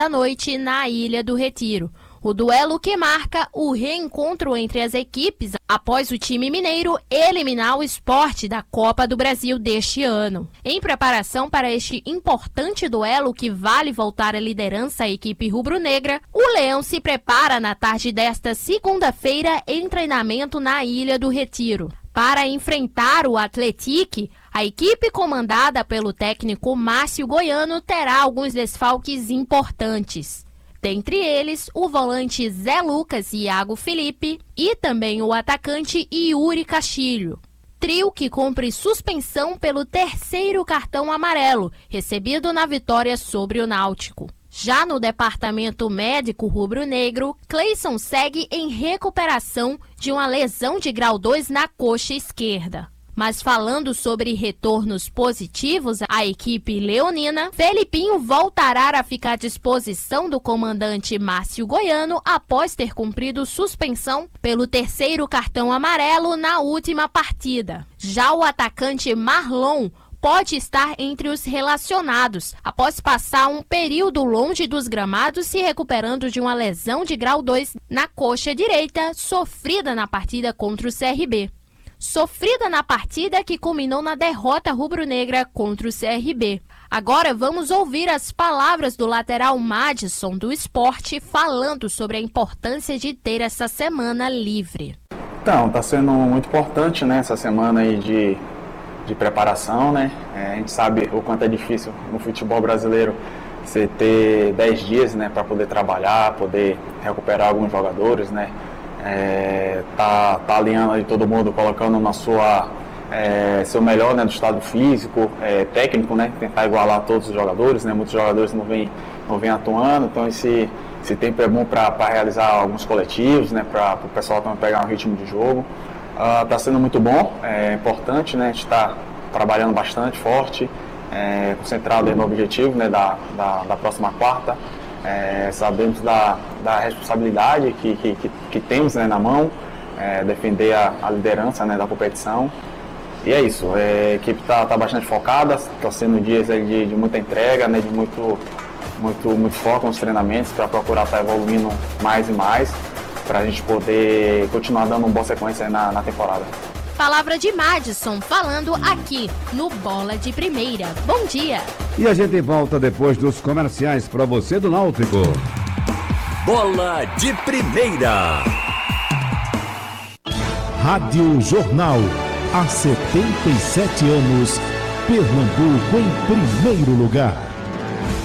da noite na Ilha do Retiro. O duelo que marca o reencontro entre as equipes após o time mineiro eliminar o Sport da Copa do Brasil deste ano. Em preparação para este importante duelo que vale voltar à liderança à equipe rubro-negra, o Leão se prepara na tarde desta segunda-feira em treinamento na Ilha do Retiro. Para enfrentar o Atlético, a equipe comandada pelo técnico Márcio Goiano terá alguns desfalques importantes. Dentre eles, o volante Zé Lucas e Iago Felipe e também o atacante Yuri Castilho. Trio que cumpre suspensão pelo terceiro cartão amarelo, recebido na vitória sobre o Náutico. Já no departamento médico rubro-negro, Cleison segue em recuperação de uma lesão de grau 2 na coxa esquerda. Mas falando sobre retornos positivos à equipe leonina, Felipinho voltará a ficar à disposição do comandante Márcio Goiano após ter cumprido suspensão pelo terceiro cartão amarelo na última partida. Já o atacante Marlon pode estar entre os relacionados, após passar um período longe dos gramados se recuperando de uma lesão de grau 2 na coxa direita, sofrida na partida contra o CRB. Sofrida na partida que culminou na derrota rubro-negra contra o CRB. Agora vamos ouvir as palavras do lateral Madison do Sport falando sobre a importância de ter essa semana livre. Então, está sendo muito importante, né, essa semana aí de preparação, né? A gente sabe o quanto é difícil no futebol brasileiro você ter 10 dias, né, para poder trabalhar, poder recuperar alguns jogadores, né? Tá alinhando aí todo mundo, colocando na seu melhor, né, do estado físico, técnico, né, tentar igualar todos os jogadores, né, muitos jogadores não vêm atuando, então esse tempo é bom para realizar alguns coletivos, né, para o pessoal também pegar um ritmo de jogo. Tá sendo muito bom, é importante, né, a gente está trabalhando bastante, forte, concentrado aí no objetivo, né, da próxima quarta. Sabemos da responsabilidade que temos, né, na mão, defender a liderança, né, da competição. E é isso, a equipe está bastante focada, está sendo dias aí de muita entrega, né, de muito foco nos treinamentos para procurar estar evoluindo mais e mais, para a gente poder continuar dando uma boa sequência aí na temporada. Palavra de Madison falando aqui no Bola de Primeira. Bom dia! E a gente volta depois dos comerciais para você do Náutico. Bola de Primeira. Rádio Jornal. Há 77 anos, Pernambuco em primeiro lugar.